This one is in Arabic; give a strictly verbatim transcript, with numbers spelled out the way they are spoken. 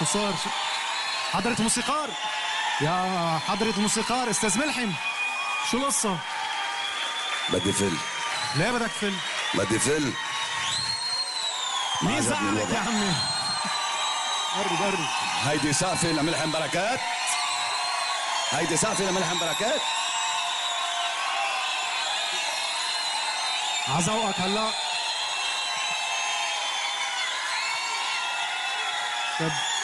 شو صار؟ شو حضرة الموسيقار، يا حضرة الموسيقار استاذ ملحم، شو القصة؟ بدي فل. ليه بدك فل؟ بدي فل. مين زعلك يا عمي؟ قرب قرب. هيدي سقفة لملحم بركات. هيدي سقفة لملحم بركات. عزوقك هلا. طب